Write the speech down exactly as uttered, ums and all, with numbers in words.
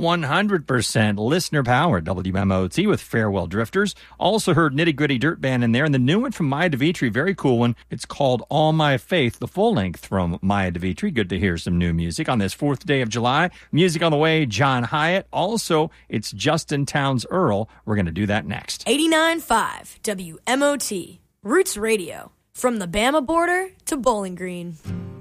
one hundred percent listener power, W M O T with Farewell Drifters. Also heard Nitty Gritty Dirt Band in there, and the new one from Maya DeVitri, very cool one. It's called All My Faith, the full length from Maya DeVitri. Good to hear some new music on this fourth day of July. Music on the way, John Hyatt. Also, it's Justin Townes Earl. We're going to do that next. eighty-nine point five W M O T, Roots Radio, from the Bama border to Bowling Green.